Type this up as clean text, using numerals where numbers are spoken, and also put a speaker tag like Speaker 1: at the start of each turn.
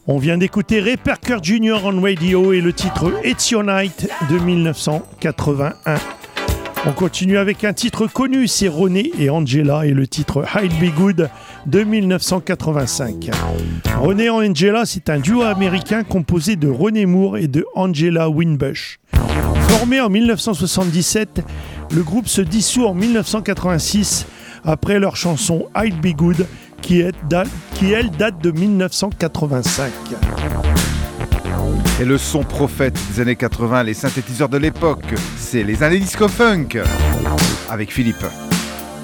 Speaker 1: On vient d'écouter Ray Parker Jr. on Radio et le titre It's Your Night de 1981. On continue avec un titre connu, c'est René et Angela et le titre I'll Be Good de 1985. René et Angela, c'est un duo américain composé de René Moore et de Angela Winbush. Formé en 1977, le groupe se dissout en 1986 après leur chanson I'll Be Good qui elle date de 1985.
Speaker 2: Et le son prophète des années 80, les synthétiseurs de l'époque, c'est les années disco-funk avec Philippe.